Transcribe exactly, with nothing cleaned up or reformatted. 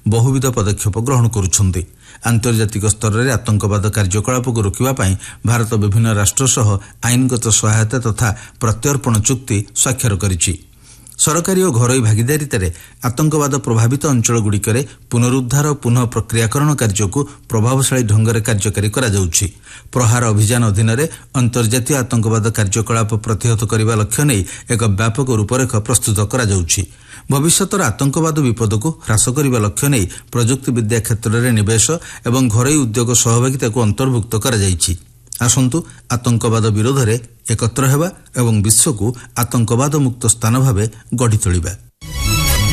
ବହୁବିଧ ପଦକ୍ଷେପ ଗ୍ରହଣ କରୁଛନ୍ତି। ଆନ୍ତର୍ଜାତିକ ସ୍ତରରେ ଆତଙ୍କବାଦ କାର୍ଯ୍ୟକଳାପକୁ ରୋକିବା ପାଇଁ ଭାରତ ବିଭିନ୍ନ ରାଷ୍ଟ୍ର ସହ ଆଇନଗତ ସହାୟତା ତଥା ପ୍ରତ୍ୟର୍ପଣ ଚୁକ୍ତି ସ୍ୱାକ୍ଷର କରିଛି। ସରକାରୀ ଓ ଘରୋଇ ଭାଗିଦାରିତାରେ ଆତଙ୍କବାଦ ପ୍ରଭାବିତ ଅଞ୍ଚଳଗୁଡ଼ିକରେ ପୁନରୁଦ୍ଧାର ଓ ପୁନଃ ପ୍ରକ୍ରିୟାକରଣ କାର୍ଯ୍ୟକୁ ପ୍ରଭାବଶାଳୀ ଢଙ୍ଗରେ କାର୍ଯ୍ୟକାରୀ କରାଯାଉଛି। ପ୍ରହାର ଅଭିଯାନ ଅଧୀନରେ ଅନ୍ତର୍ଜାତୀୟ ଆତଙ୍କବାଦ କାର୍ଯ୍ୟକଳାପ ପ୍ରତିହତ କରିବା ଲକ୍ଷ୍ୟ ନେଇ ଏକ ବ୍ୟାପକ ରୂପରେଖ ପ୍ରସ୍ତୁତ କରାଯାଉଛି। ଭବିଷ୍ୟତର ଆତଙ୍କବାଦ ବିପଦକୁ ହ୍ରାସ କରିବା ଲକ୍ଷ୍ୟ ନେଇ ପ୍ରଯୁକ୍ତିବିଦ୍ୟା କ୍ଷେତ୍ରରେ ନିବେଶ ଏବଂ ଘରୋଇ ଉଦ୍ୟୋଗ ସହଭାଗିତାକୁ ଅନ୍ତର୍ଭୁକ୍ତ କରାଯାଇଛି। ଆସନ୍ତୁ ଆତଙ୍କବାଦ ବିରୋଧରେ ଏକତ୍ର ହେବା ଏବଂ ବିଶ୍ୱକୁ ଆତଙ୍କବାଦ ମୁକ୍ତ ସ୍ଥାନ ଭାବେ ଗଢ଼ି ତୋଳିବା।